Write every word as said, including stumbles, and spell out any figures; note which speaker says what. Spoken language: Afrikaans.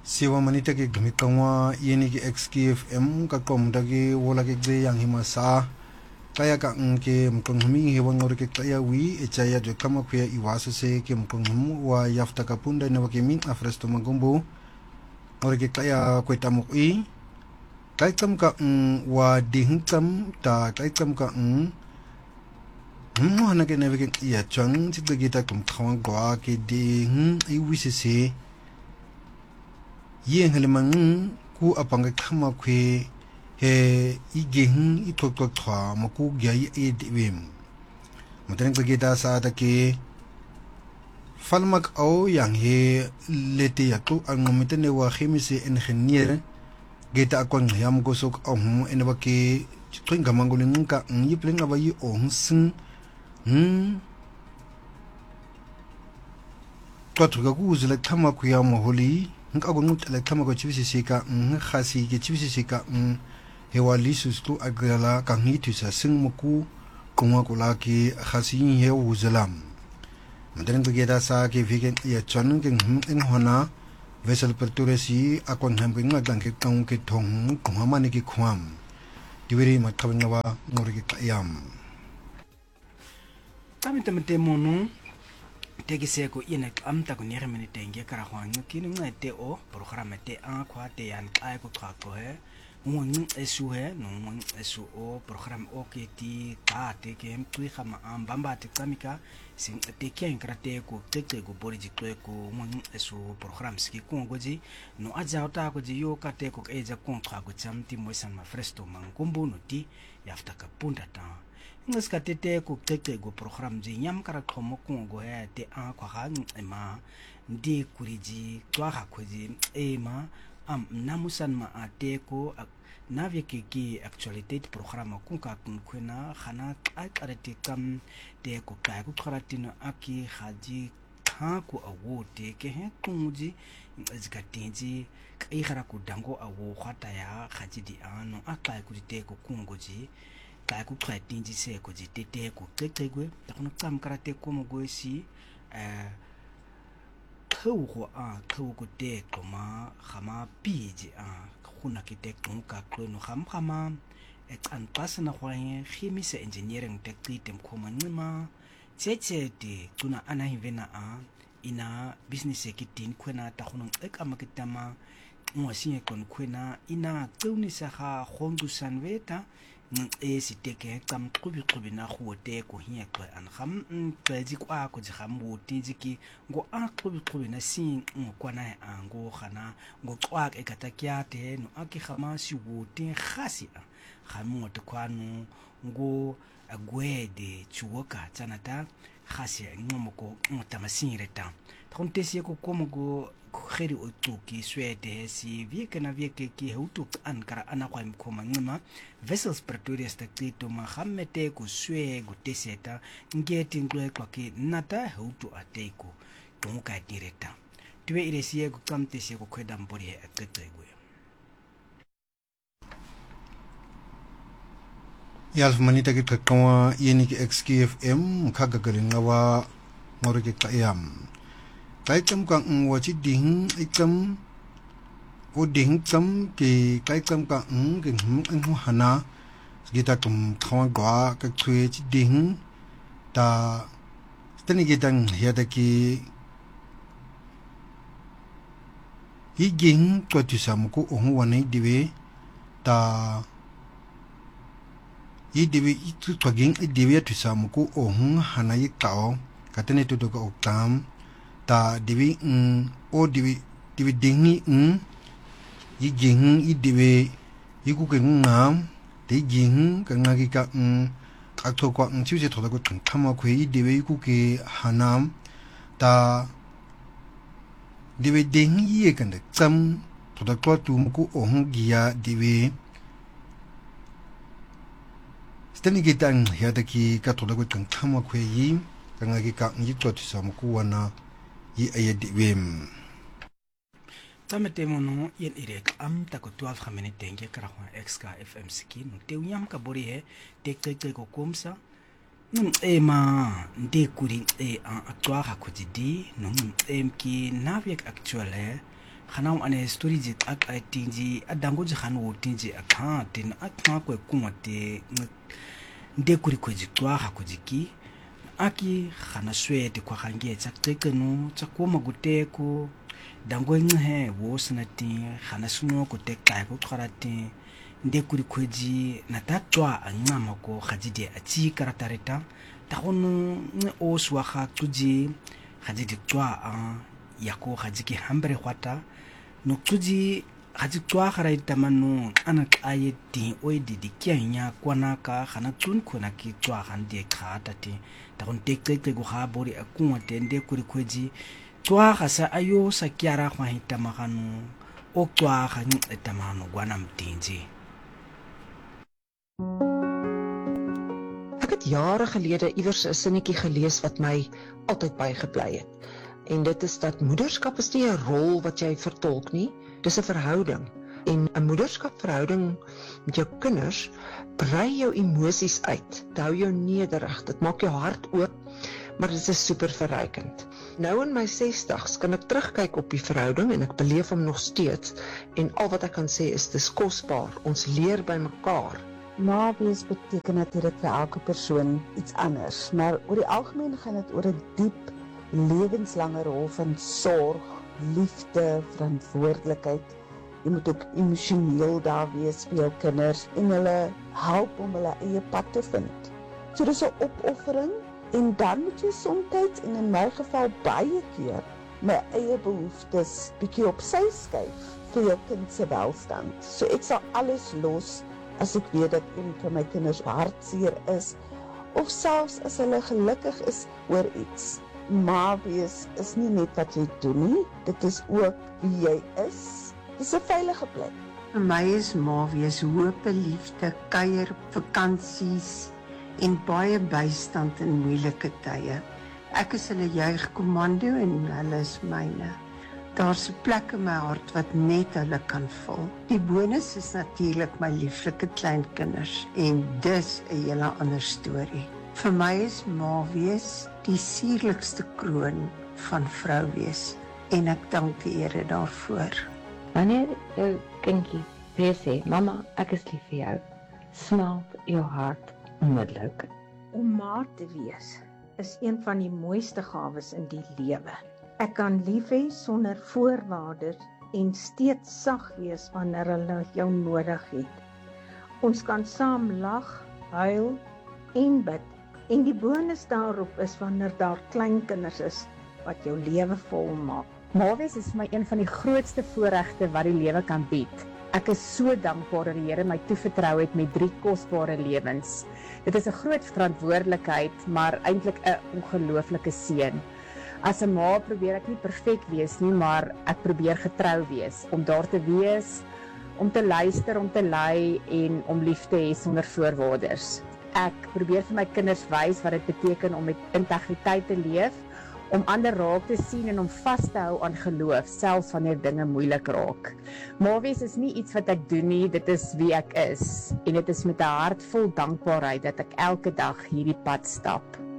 Speaker 1: Siwa manita ke gmitangwa yeni ke X K F M ka komda ke wola ke gze yang himasa kaya ka nke mkonghumi hewa ngore ke kaya wi echaya jo kama kuya iwaso se ke mkonghum wa yafta kapunda na wakemin afresto magumbu ngore ke kaya kweta mukui kai tam ka wa ding tam ta kai tam ka mo hana ke na ke ya chang chit ge ta kum thawang gwa ke ding i wisese yen helemang ku apanga khama khwe he igeng itok tok thwa maku gyai e dewem muteng pagita sa ta ke falmak au yang he lete ya tu angomite ne wa chemise engineer geta akon yam gosok au en ba ke twin gamangolin ka yi plenga ba yi on sin hm twatu ga ku zela khama khu ya moholi nka go ngutela khama go chibisi sika khasi ke chibisi sika hewa lisus tu agrala ka ngitu sa sing muku kuma kula ki khasi he uzalam manden begeda sa ke vegan ya chon ke en hona vessel perturesi akon ham ke ngadang ke tong ke thong kuma mane ke khwam diwiri mathabna wa ngor ke kayam
Speaker 2: tamitamte monu tegiseko inek amta ko nere meni tenge kara hwang kinu ngate o program te an kwa te yan kai ko tra ko he mon esu he no mon esu o program o ke ti ta te ke mtui khama ambamba te kamika sin te ken krate ko tete ko boriji ko ko mon esu program ski ko goji no aja ota ko ji yo ka te ko eja kontra ko chamti moisan ma fresto mangumbu no ti yafta ka punda ta ngaska tete ko tete go program ji nyam kara khomo ko go he te a kwa ga ema ndi kuriji twa ha ko ji ema am namusan ma ate ko navye ke ki actualité program ko ka kun kwena khana akarete kam te ko ka ko kharatina aki khaji kha ko awote ke he kunji zikatinji kai khara ko dango awo khata ya khaji di ano aka ko te ko kungoji ka ko khratinji se ko ji tete ko tetegwe ta kono kam karate ko mo goisi eh khou go a khou ko te ko ma khama piji a khuna ki te ko ka no kham khama e kan pasana khwaye chemise engineering te qitem ko manima tshetse te tuna ana hivena a ina business ekitin khwena ta khono ekama kitama ngwasiye kon khwena ina tseunisa ga khondu sanveta e siteke kam qubi qubi na khote ko hiya ko an kham tsaji kwa ko ji kham buti jiki ngo a qubi qubi na sin ngokwana ango khana ngo qwak e katakyate no aki khama si buti khasi a khamu to kwanu ngo agwede chuoka tsanata khasi ngomoko ngotamasinireta thontesi ko komogo kheri o tuki swede si vieke na vieke ki hutu an kara ana kwa mkoma ngima vessels pretorius ta tito ma khammete ku swe go teseta ngeti ngwe kwa ki nata hutu ateko tumuka direta tuwe iresie ku kamtesi ko kweda mbori he aketegwe
Speaker 1: yalf manita ke kakwa yeni ke X K F M khaga galinga wa ngore ke kayam kai kam ka wa chi ding ikam o ding kam ke kai kam ka ng ke ng hana gita tum thawang gwa ka chue chi ding ta tani gitang ya da ki hi ging to tu sam ko o wa nei diwe ta i diwe i tu to ging i diwe tu sam ko o hana yi tao ka tani tu to ko tam ta diwi um o diwi diwi dingi um yi jing i diwi yi ku ke ngam de jing ka ngagi ka um ka to ko um chiu che thoda ko thama khwe i diwi ku ke hanam ta diwi ding yi kan de cham thoda ko tu mu ku ong giya diwi stani ge tang ya da ki ka thoda ko thama khwe yi ka ngagi ka yi to ti sam ku wana yi ayedi wem
Speaker 2: tamete mono yen irek am ta ko twelve khamene tenge kara hwa X K F M ski no te unyam ka bori he te te te ko komsa num e ma nde kuri e a atwa ha ko di no em ki naviek actuale gaan nou aan 'n storie dit ek uit die adango ji gaan wo tinji account in akha kwe kumate nde kuri kweji twaga kujiki aki khana swete kwa khange tsa qeqeno tsa koma guteko dango nxe wo sanati khana suno ko tekla ko tshwarati nde kuri kweji na tatwa ancama ko khajide achi karatareta ta gono nne o swa ga tsuji khajide twa a yako khajiki hambere khwata no tsuji khajik twa khara itamano ana qaye ti oidi dikyanya kwanaka khana tsun khona ki twa khande khata ti ta gon tekeke go ga bori akungwa tende kuri kweji twa ga sa ayo sa kyara khwa hitamagano o twa ga ncetamano gwana mtinji.
Speaker 3: Ek het jare gelede iewers 'n sinnetjie gelees wat my altyd bygebly het. En dit is dat moederskap is nie 'n rol wat jy vertolk nie, dis 'n verhouding. En 'n moederskapverhouding met jou kinders brei jou emosies uit. Dit hou jou nederig, dit maak jou hart oop, maar dit is super verrykend. Nou in my sestig's kan ek terugkyk op die verhouding en ek beleef hom nog steeds. En al wat ek kan sê is dis kosbaar. Ons leer by mekaar.
Speaker 4: Ma wees beteken natuurlik vir elke persoon iets anders, maar oor die algemeen gaan dit oor 'n diep lewenslange rol van sorg, liefde, verantwoordelikheid. Jy moet ook emosioneel daar wees vir jou kinders en hulle help om hulle eie pad te vind. So dis 'n opoffering en dan moet jy soms en in my geval baie keer my eie behoeftes bietjie op sy skuif vir jou kind se welstand. So ek sal alles los as ek weet dat een van my kinders hartseer is, of selfs as hulle gelukkig is oor iets. Ma wees is nie net wat jy doen nie, dit is ook wie jy is. Dit is 'n veilige plek.
Speaker 5: Vir my is ma wees hoop, liefde, kuier, vakansies en baie bystand in moeilike tye. Ek is hulle juigkommando en hulle is myne. Daar's 'n plek in my hart wat net hulle kan vul. Die bonus is natuurlik my lieflike kleinkinders en dis 'n hele ander storie. Vir my is ma wees die sierlikste kroon van vrou wees en ek dank die Here daarvoor.
Speaker 6: Wanneer jou kindjie weer sê, mamma, ek is lief vir jou, smelt jou hart onmiddellik.
Speaker 7: Om ma te wees is een van die mooiste gawes in die lewe. Ek kan lief hê sonder voorwaardes en steeds sag wees wanneer hulle jou nodig het. Ons kan saam lag, huil en bid. En die bonus daarop is wanneer daar kleinkinders is wat jou lewe vol maak.
Speaker 8: Ma wees is vir my een van die grootste voorregte wat die lewe kan bied. Ek is so dankbaar dat die Here my toevertrou het met drie kosbare lewens. Dit is 'n groot verantwoordelikheid, maar eintlik 'n ongelooflike seën. As 'n ma probeer ek nie perfek wees nie, maar ek probeer getrou wees, om daar te wees, om te luister, om te lei en om lief te hê sonder voorwaardes. Ek probeer vir my kinders wys wat dit beteken om met integriteit te leef, om ander raak te sien en om vas te hou aan geloof, selfs wanneer dinge moeilik raak. Ma wees is nie iets wat ek doen nie, dit is wie ek is. En dit is met 'n hart vol dankbaarheid dat ek elke dag hierdie pad stap.